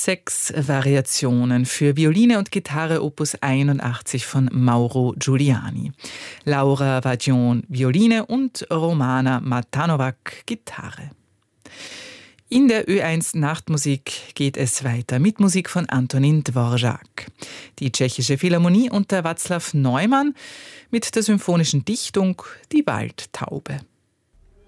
6 Variationen für Violine und Gitarre Opus 81 von Mauro Giuliani. Laura Vadion Violine und Romana Matanovac Gitarre. In der Ö1 Nachtmusik geht es weiter mit Musik von Antonin Dvorak. Die Tschechische Philharmonie unter Václav Neumann mit der symphonischen Dichtung Die Waldtaube.